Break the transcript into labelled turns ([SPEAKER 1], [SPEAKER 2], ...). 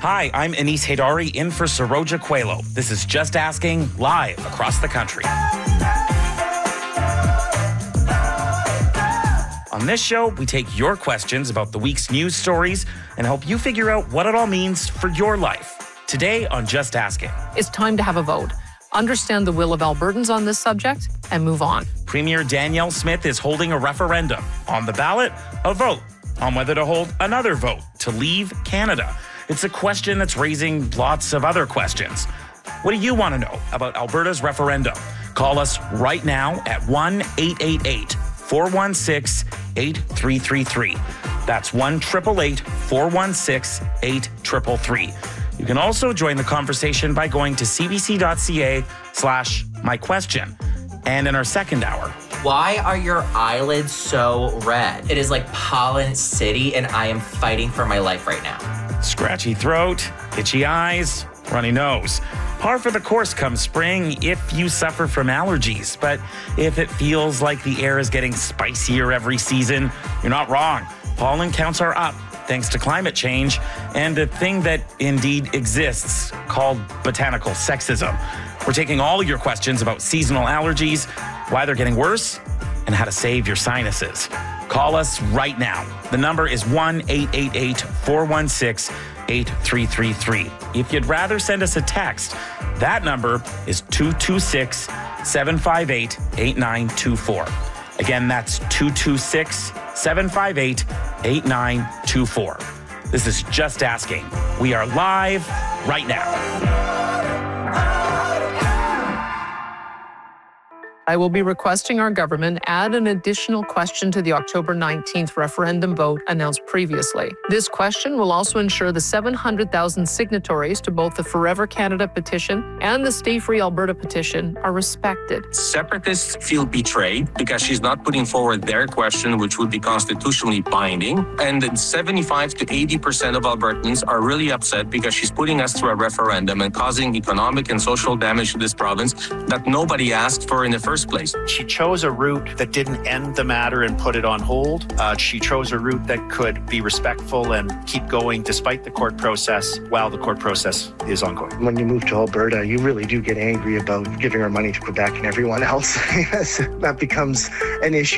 [SPEAKER 1] Hi, I'm Anis Haydari in for Saroja Coelho. This is Just Asking, live across the country. On this show, we take your questions about the week's news stories and help you figure out what it all means for your life. Today on Just Asking.
[SPEAKER 2] It's time to have a vote. Understand the will of Albertans on this subject and move on.
[SPEAKER 1] Premier Danielle Smith is holding a referendum. On the ballot, a vote on whether to hold another vote to leave Canada. It's a question that's raising lots of other questions. What do you want to know about Alberta's referendum? Call us right now at 1-888-416-8333. That's 1-888-416-8333. You can also join the conversation by going to cbc.ca/myquestion. And in our second hour,
[SPEAKER 3] why are your eyelids so red? It is like Pollen City, and I am fighting for my life right now.
[SPEAKER 1] scratchy throat, itchy eyes, runny nose. Par for the course come spring if you suffer from allergies. But if it feels like the air is getting spicier every season, you're not wrong. Pollen counts are up thanks to climate change and a thing that indeed exists called botanical sexism. We're taking all your questions about seasonal allergies, why they're getting worse, and how to save your sinuses. Call us right now. The number is 1-888-416-8333. If you'd rather send us a text, that number is 226-758-8924. Again, that's 226-758-8924. This is Just Asking. We are live right now.
[SPEAKER 2] I will be requesting our government add an additional question to the October 19th referendum vote announced previously. This question will also ensure the 700,000 signatories to both the Forever Canada petition and the Stay Free Alberta petition are respected.
[SPEAKER 4] Separatists feel betrayed because she's not putting forward their question, which would be constitutionally binding. And 75 to 80% of Albertans are really upset because she's putting us through a referendum and causing economic and social damage to this province that nobody asked for in the first place.
[SPEAKER 5] She chose a route that didn't end the matter and put it on hold. She chose a route that could be respectful and keep going despite the court process while the court process is ongoing.
[SPEAKER 6] When you move to Alberta, you really do get angry about giving our money to Quebec and everyone else. That becomes an issue.